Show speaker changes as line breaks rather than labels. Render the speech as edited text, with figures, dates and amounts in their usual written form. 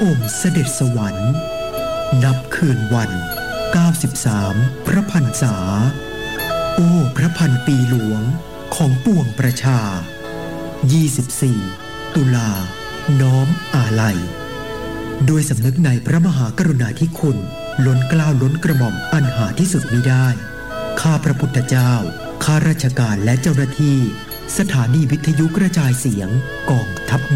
องค์เสด็จสวรรค์นับคืนวัน93พระพรรษาโอ้พระพันปีหลวงของปวงประชา24ตุลาน้อมอาลัยโดยสำนึกในพระมหากรุณาธิคุณล้นเกล้าล้นกระหม่อมอันหาที่สุดมิได้ข้าพระพุทธเจ้าข้าราชการและเจ้าหน้าที่สถานีวิทยุกระจายเสียงกองทัพ